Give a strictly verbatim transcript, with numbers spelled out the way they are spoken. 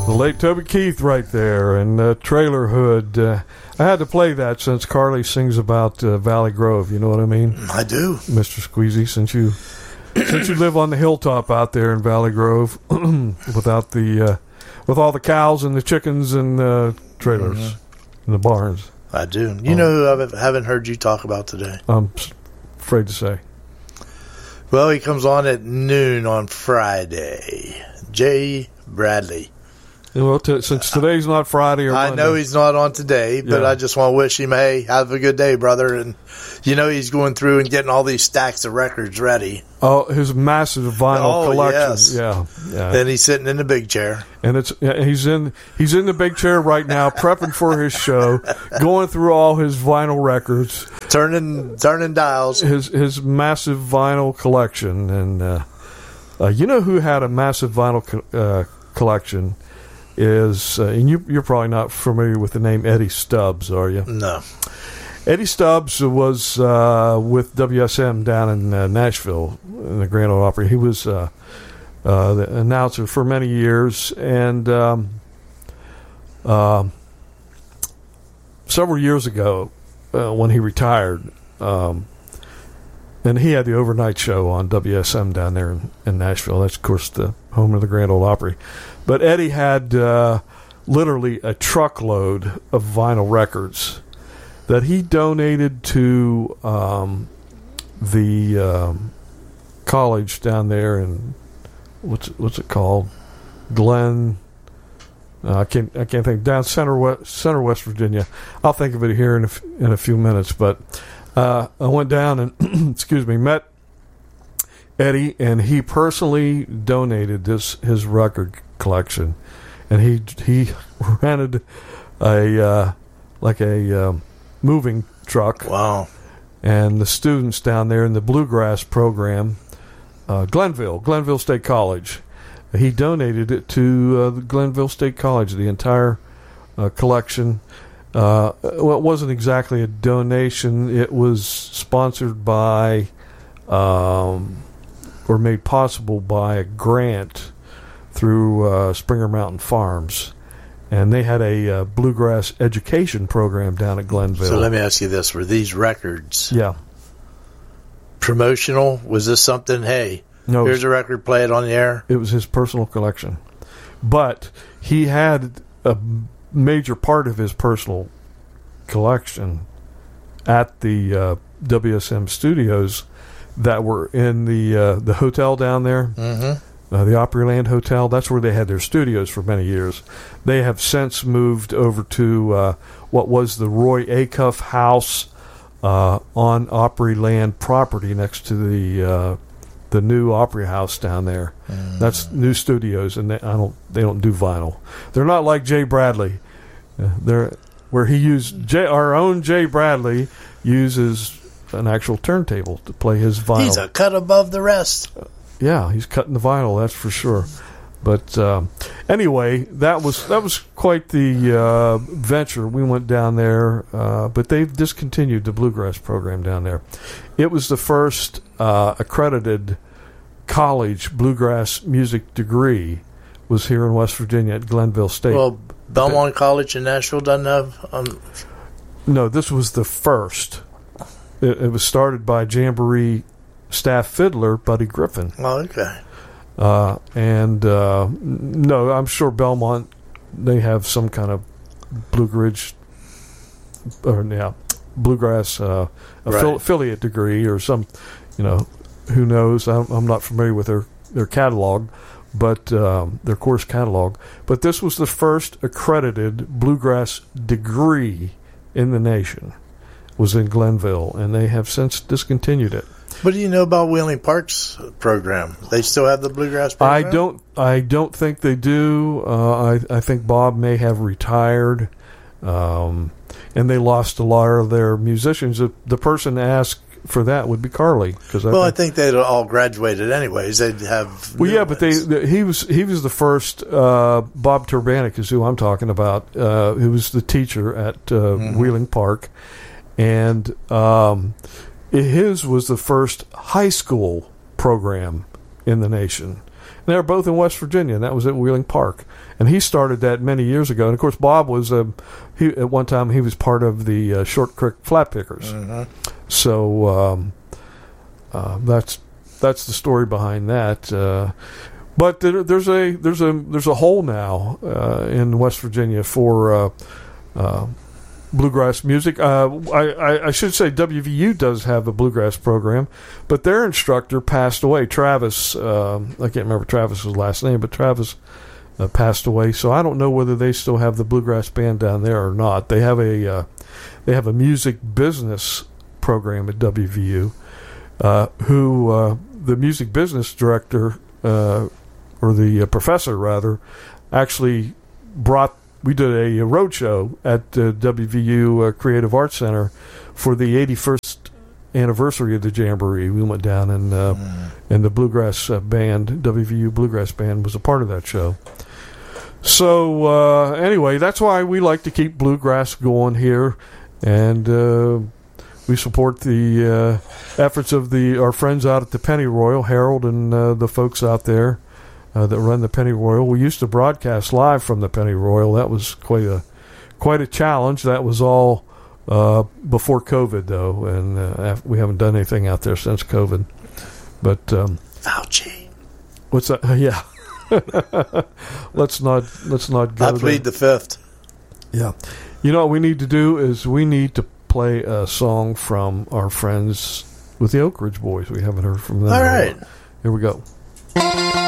the late Toby Keith right there, and uh, Trailer Hood. Uh, I had to play that since Carly sings about uh, Valley Grove. You know what I mean? I do, Mister Squeezy. Since you since you live on the hilltop out there in Valley Grove, without the uh, with all the cows and the chickens and uh, trailers mm-hmm. and the barns. I do. You um, know who I haven't heard you talk about today? I'm afraid to say. Well, he comes on at noon on Friday. Jay Bradley. Well, t- since today's not Friday or I Monday. know he's not on today, but yeah. I just want to wish him, hey, have a good day, brother. And, you know, he's going through and getting all these stacks of records ready. Oh, his massive vinyl oh, collection. Yes. Yeah, yeah. Then he's sitting in the big chair. And it's yeah, he's in he's in the big chair right now, prepping for his show, going through all his vinyl records. Turning turning dials. His his massive vinyl collection. And uh, uh, you know who had a massive vinyl co- uh, collection? Is uh, and you, you're probably not familiar with the name Eddie Stubbs, are you? No. Eddie Stubbs was uh, with W S M down in uh, Nashville in the Grand Ole Opry. He was uh, uh, the announcer for many years, and um, uh, several years ago, uh, when he retired, um, and he had the overnight show on W S M down there in, in Nashville. That's, of course, the home of the Grand Ole Opry. But Eddie had uh, literally a truckload of vinyl records that he donated to um, the um, college down there in what's what's it called, Glen. Uh, I can't I can't think down center west, center West Virginia. I'll think of it here in a, f- in a few minutes. But uh, I went down and excuse me met Eddie, and he personally donated this his record collection, and he he rented a uh, like a um, moving truck. Wow. And the students down there in the bluegrass program, uh, Glenville, Glenville State College, he donated it to uh, the Glenville State College, the entire uh, collection. Uh, well, it wasn't exactly a donation. It was sponsored by um, or made possible by a grant through uh, Springer Mountain Farms. And they had a uh, bluegrass education program down at Glenville. So let me ask you this. Were these records yeah. promotional? Was this something, hey, no, here's a record, play it on the air? It was his personal collection. But he had a major part of his personal collection at the uh, W S M studios that were in the uh, the hotel down there. Mm-hmm. Uh, the Opryland Hotel, that's where they had their studios for many years. They have since moved over to uh, what was the Roy Acuff House uh, on Opryland property next to the uh, the new Opry House down there. Mm. That's new studios, and they, I don't they don't do vinyl. They're not like Jay Bradley. Uh, they're where he used Jay, our own Jay Bradley uses an actual turntable to play his vinyl. He's a cut above the rest. Uh, Yeah, he's cutting the vinyl, that's for sure. But uh, anyway, that was that was quite the uh, venture. We went down there, uh, but they've discontinued the bluegrass program down there. It was the first uh, accredited college bluegrass music degree was here in West Virginia at Glenville State. Well, Belmont College in Nashville doesn't have... Um... No, this was the first. It, it was started by Jamboree staff fiddler Buddy Griffin. Oh, okay. Uh, and uh, no, I'm sure Belmont, they have some kind of bluegrass, or yeah, bluegrass uh, right. affili- affiliate degree or some, you know, who knows? I'm, I'm not familiar with their their catalog, but um, their course catalog. But this was the first accredited bluegrass degree in the nation. Was in Glenville, and they have since discontinued it. What do you know about Wheeling Park's program? They still have the bluegrass program? I don't. I don't think they do. Uh, I, I think Bob may have retired, um, and they lost a lot of their musicians. The, the person asked for that would be Carly. Cause I well, think, I think they'd all graduated anyways. They'd have. Well, yeah, but they, they. He was. He was the first. Uh, Bob Turbanek is who I'm talking about. Uh, who was the teacher at uh, mm-hmm. Wheeling Park, and. Um, His was the first high school program in the nation. they were both in West Virginia, and that was at Wheeling Park. And he started that many years ago. And, of course, Bob was, uh, he, at one time, he was part of the uh, Short Creek Flat Pickers. Mm-hmm. So um, uh, that's that's the story behind that. Uh, but there, there's a there's a there's a hole now uh, in West Virginia for uh, uh, bluegrass music. Uh, I, I, I should say W V U does have a bluegrass program, but their instructor passed away. Travis, um, I can't remember Travis's last name, but Travis uh, passed away. So I don't know whether they still have the bluegrass band down there or not. They have a uh, they have a music business program at W V U. Uh, who uh, the music business director uh, or the uh, professor rather actually brought. We did a, a road show at uh, W V U uh, Creative Arts Center for the eighty-first anniversary of the Jamboree. We went down and uh, mm. and the bluegrass uh, band, W V U Bluegrass Band, was a part of that show. So uh, anyway, that's why we like to keep bluegrass going here, and uh, we support the uh, efforts of the our friends out at the Pennyroyal, Harold and uh, the folks out there uh, that run the Pennyroyal. We used to broadcast live from the Pennyroyal. That was quite a quite a challenge. That was all uh, before COVID, though, and uh, we haven't done anything out there since COVID. But um, Fauci, what's that? Uh, yeah, let's not let's not go. I plead the fifth. Yeah, you know what we need to do is we need to play a song from our friends with the Oak Ridge Boys. We haven't heard from them. All right. Here we go.